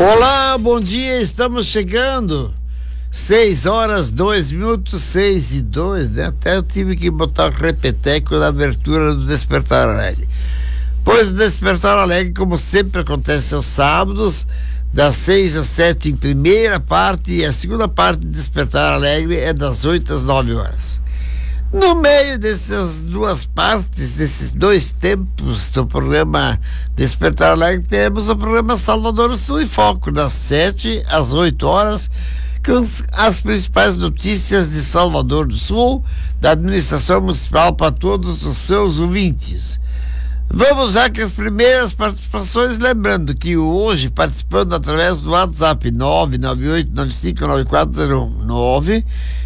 Olá, bom dia, estamos chegando. 6h02, 6:02, né? Até eu tive que botar o repeteco na abertura do Despertar Alegre. Pois o Despertar Alegre, como sempre acontece aos sábados, das 6 às 7 em primeira parte, e a segunda parte do Despertar Alegre é das 8 às 9 horas. No meio dessas duas partes, desses dois tempos do programa Despertar Alegre, temos o programa Salvador Sul em Foco, das 7 às 8 horas, com as principais notícias de Salvador do Sul, da administração municipal para todos os seus ouvintes. Vamos já com as primeiras participações, lembrando que hoje, participando através do WhatsApp 998959401,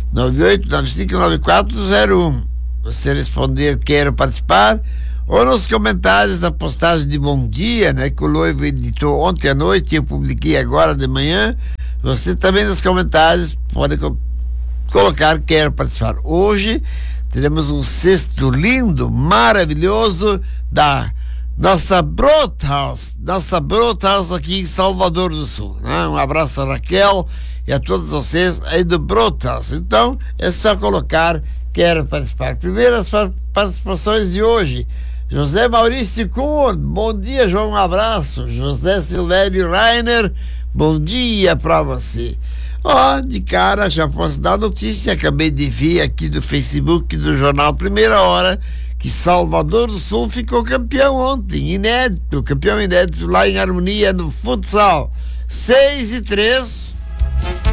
998959401, você responder quero participar, ou nos comentários da postagem de Bom Dia, né, que o Loivo editou ontem à noite e eu publiquei agora de manhã. Você também nos comentários pode colocar quero participar. Hoje teremos um cesto lindo, maravilhoso da nossa Brothaus aqui em Salvador do Sul, né? Um abraço a Raquel e a todos vocês aí do Brothaus. Então é só colocar quero participar. Primeiras participações de hoje: José Maurício Kuhn, bom dia, João, um abraço. José Silvério Rainer, bom dia pra você. De cara já posso dar notícia, acabei de ver aqui no Facebook do Jornal Primeira Hora que Salvador do Sul ficou campeão ontem, campeão inédito lá em Harmonia no futsal, 6-3,